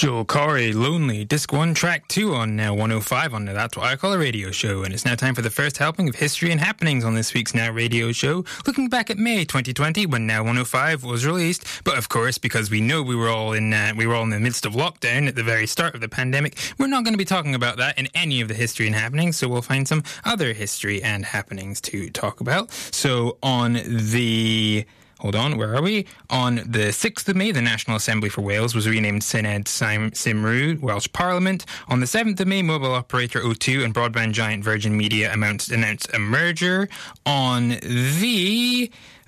Joel Corey, Lonely, Disc 1, Track 2 on Now 105 on That's What I Call a Radio Show. And it's now time for the first helping of history and happenings on this week's Now Radio Show, looking back at May 2020 when Now 105 was released. But of course, because we know we were all in the midst of lockdown at the very start of the pandemic, we're not going to be talking about that in any of the history and happenings, so we'll find some other history and happenings to talk about. So on the... Hold on, where are we? On the 6th of May, the National Assembly for Wales was renamed Senedd Cymru, Welsh Parliament. On the 7th of May, mobile operator O2 and broadband giant Virgin Media announced a merger. On the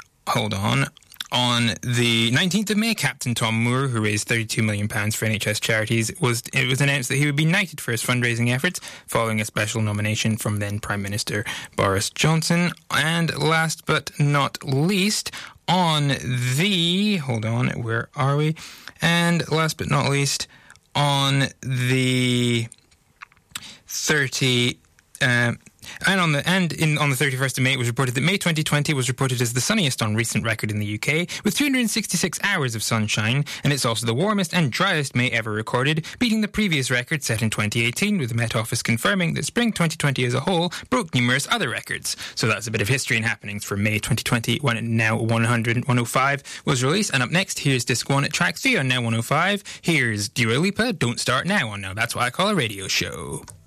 19th of May, Captain Tom Moore, who raised £32 million for NHS charities, it was announced that he would be knighted for his fundraising efforts, following a special nomination from then Prime Minister Boris Johnson. And last but not least, on the 31st of May, it was reported that May 2020 was reported as the sunniest on recent record in the UK, with 266 hours of sunshine, and it's also the warmest and driest May ever recorded, beating the previous record set in 2018, with the Met Office confirming that spring 2020 as a whole broke numerous other records. So that's a bit of history and happenings for May 2020, when Now 105 was released. And up next, here's Disc 1 at Track 3 on Now 105. Here's Dua Lipa, Don't Start Now on Now That's What I Call a Radio Show.